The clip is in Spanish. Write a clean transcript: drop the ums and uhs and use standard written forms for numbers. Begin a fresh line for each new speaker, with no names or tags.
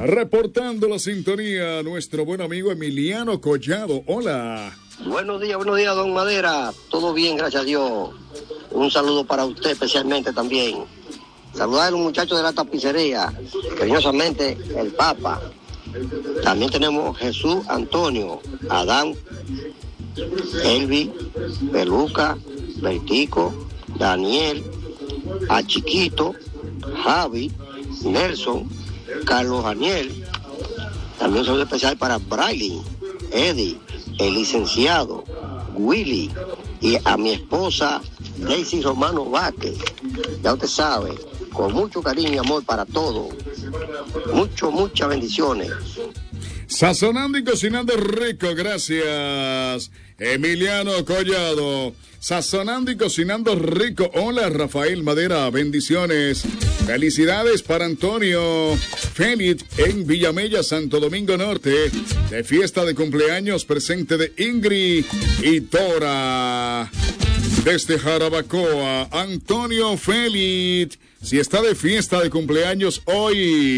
Reportando la sintonía, nuestro buen amigo Emiliano Collado. Hola.
Buenos días, don Madera. Todo bien, gracias a Dios. Un saludo para usted especialmente también. Saludar a los muchachos de la tapicería, cariñosamente el Papa. También tenemos Jesús Antonio, Adán, Elvi, Peluca, Bertico, Daniel, a Chiquito, Javi, Nelson, Carlos Daniel. También un saludo especial para Braille, Eddie, el licenciado, Willy, y a mi esposa Daisy Romano Vázquez. Ya usted sabe, con mucho cariño y amor para todos. Muchas bendiciones.
Sazonando y cocinando rico, gracias Emiliano Collado. Sazonando y cocinando rico. Hola Rafael Madera, bendiciones. Felicidades para Antonio Félix en Villamella, Santo Domingo Norte, de fiesta de cumpleaños presente de Ingrid y Tora. Desde Jarabacoa, Antonio Félix, si está de fiesta de cumpleaños hoy.